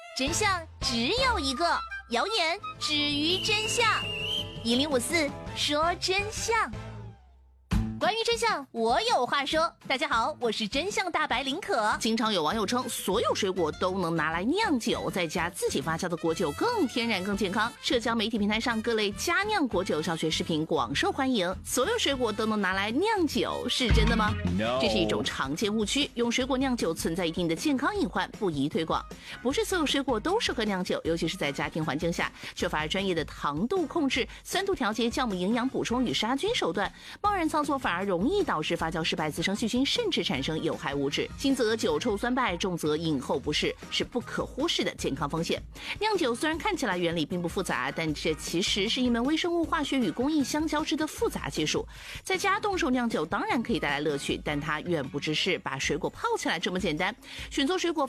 真相只有一个，谣言止于真相。1054说真相。关于真相，我有话说。大家好，我是真相大白林可。 经常有网友称，所有水果都能拿来酿酒，在家自己发酵的果酒更天然更健康。社交媒体平台上各类佳酿果酒教学视频广受欢迎。所有水果都能拿来酿酒，是真的吗？ 这是一种常见误区，用水果酿酒存在一定的健康隐患，不宜推广。不是所有水果都适合酿酒，尤其是在家庭环境下，缺乏专业的糖度控制、酸度调节、酵母营养补充与杀菌手段，贸然操作反而容易导致发酵失败，滋生细菌，甚至产生有害物质。轻则酒臭酸败，重则饮后不适，是不可忽视的健康风险。酿酒虽然看起来原理并不复杂，但这其实是一门微生物化学与工艺相交织的复杂技术。在家动手酿酒当然可以带来乐趣，但它远不只是把水果泡起来这么简单。选择水果